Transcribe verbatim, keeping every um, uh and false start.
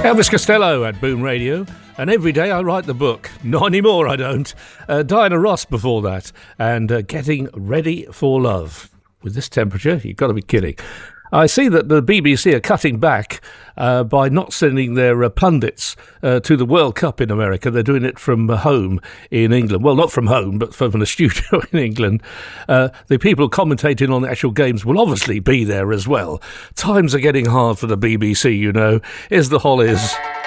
Elvis Costello at Boom Radio, and every day I write the book. Not anymore, I don't. Uh, Diana Ross before that, and uh, Getting Ready for Love. With this temperature, you've got to be kidding. I see that the B B C are cutting back uh, by not sending their uh, pundits uh, to the World Cup in America. They're doing it from home in England. Well, not from home, but from the studio in England. Uh, the people commentating on the actual games will obviously be there as well. Times are getting hard for the B B C, you know. Here's the Hollies.